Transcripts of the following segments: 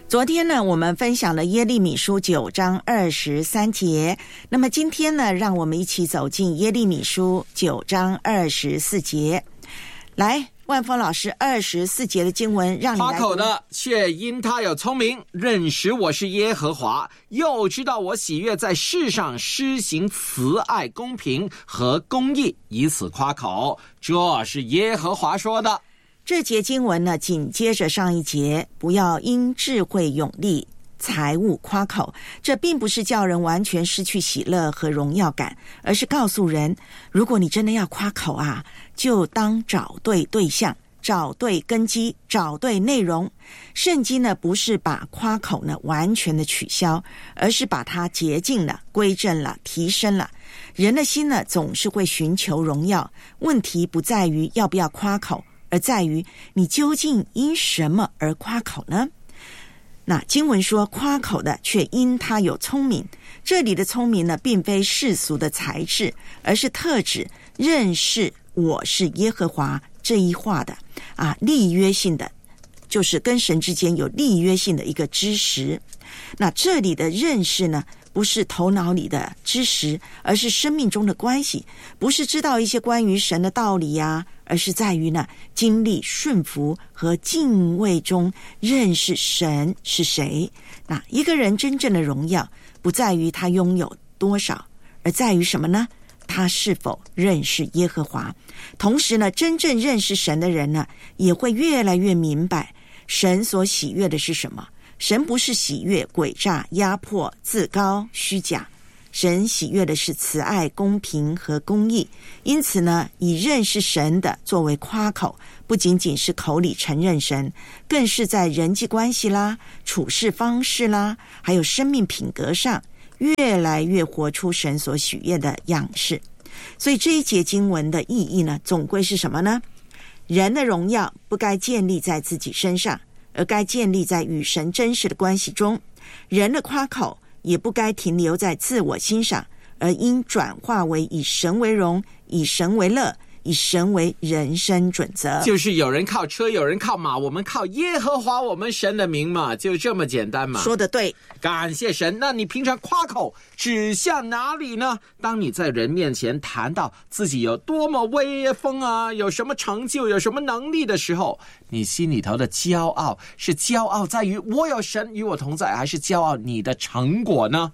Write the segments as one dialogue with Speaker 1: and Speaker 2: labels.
Speaker 1: 昨天呢，我们分享了耶利米书9章23节。那么今天呢，让我们一起走进耶利米书9章24节。来，万峰老师，24节的经文让你来读。
Speaker 2: 夸口的却因他有聪明，认识我是耶和华，又知道我喜悦在世上施行慈爱、公平和公义，以此夸口。这是耶和华说的。
Speaker 1: 这节经文呢，紧接着上一节，不要因智慧、勇力、财物夸口。这并不是叫人完全失去喜乐和荣耀感，而是告诉人，如果你真的要夸口啊，就当找对对象，找对根基，找对内容。圣经呢，不是把夸口呢完全的取消，而是把它洁净了、归正了、提升了。人的心呢，总是会寻求荣耀，问题不在于要不要夸口，而在于你究竟因什么而夸口呢？那经文说，夸口的却因他有聪明。这里的聪明呢，并非世俗的才智，而是特指认识我是耶和华这一话的立约性的，就是跟神之间有立约性的一个知识。那这里的认识呢，不是头脑里的知识，而是生命中的关系，不是知道一些关于神的道理而是在于呢，经历顺服和敬畏中认识神是谁。那一个人真正的荣耀，不在于他拥有多少，而在于什么呢？他是否认识耶和华。同时呢，真正认识神的人呢，也会越来越明白神所喜悦的是什么。神不是喜悦诡诈、压迫、自高、虚假，神喜悦的是慈爱、公平和公义。因此呢，以认识神的作为夸口，不仅仅是口里承认神，更是在人际关系啦、处事方式啦，还有生命品格上，越来越活出神所喜悦的样式。所以这一节经文的意义呢，总归是什么呢？人的荣耀不该建立在自己身上，而该建立在与神真实的关系中。人的夸口也不该停留在自我欣赏，而应转化为以神为荣，以神为乐，以神为人生准则。
Speaker 2: 就是有人靠车，有人靠马，我们靠耶和华我们神的名嘛，就这么简单嘛。
Speaker 1: 说得对，
Speaker 2: 感谢神。那你平常夸口指向哪里呢？当你在人面前谈到自己有多么威风有什么成就，有什么能力的时候，你心里头的骄傲是骄傲在于我有神与我同在，还是骄傲你的成果呢？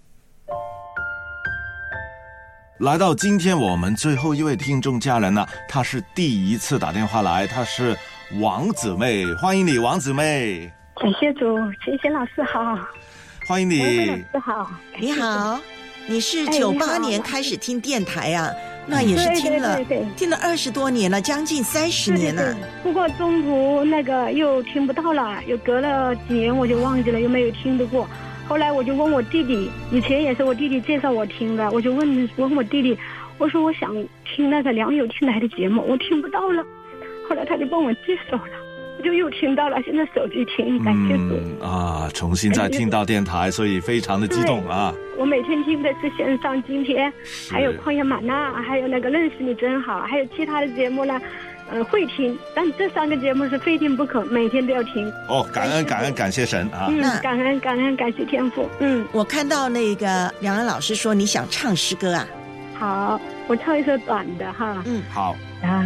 Speaker 3: 来到今天我们最后一位听众家人呢，他是第一次打电话来，他是王姊妹，欢迎你王姊妹。
Speaker 4: 感谢主，谢谢老师好。
Speaker 3: 欢迎你。
Speaker 4: 老师好。
Speaker 1: 你好，你是98年开始听电台那也是听了20多年了，将近30年了。
Speaker 4: 不过中途那个又听不到了，又隔了几年我就忘记了，又没有听得过。后来我就问我弟弟，以前也是我弟弟介绍我听的，我就问我弟弟，我说我想听那个良友电台的节目，我听不到了。后来他就帮我介绍了，我就又听到了，现在手机听，感谢主
Speaker 3: 重新再听到电台，所以非常的激动
Speaker 4: 我每天听的是线上今天，还有旷野吗哪，还有那个认识你真好，还有其他的节目呢会听，但这3个节目是非听不可，每天都要听。
Speaker 3: 感恩感谢神
Speaker 4: 感恩感谢天父。
Speaker 1: 我看到那个梁安老师说你想唱诗歌
Speaker 4: 好，我唱一首短的
Speaker 3: 好